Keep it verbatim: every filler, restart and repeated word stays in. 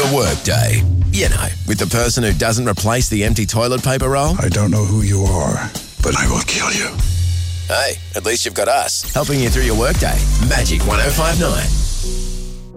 The workday. You know, with the person who doesn't replace the empty toilet paper roll. I don't know who you are, but I will kill you. Hey, at least you've got us, helping you through your workday. Magic one oh five nine.